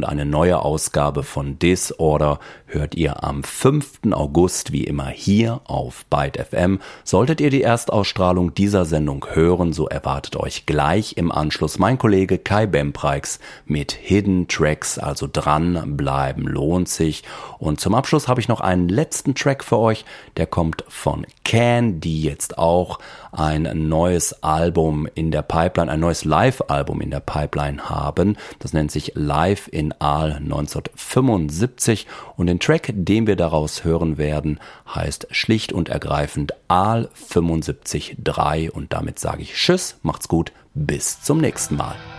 eine neue Ausgabe von Disorder hört ihr am 5. August wie immer hier auf Byte FM. Solltet ihr die Erstausstrahlung dieser Sendung hören, so erwartet euch gleich im Anschluss mein Kollege Kai Bempreix mit Hidden Tracks, also dranbleiben lohnt sich. Und zum Abschluss habe ich noch einen letzten Track für euch, der kommt von Can, die jetzt auch ein neues Album in der Pipeline, ein neues Live-Album in der Pipeline haben. Das nennt sich Live in Aal 1975 und den Track, den wir daraus hören werden, heißt schlicht und ergreifend Aal 75.3 und damit sage ich Tschüss, macht's gut, bis zum nächsten Mal.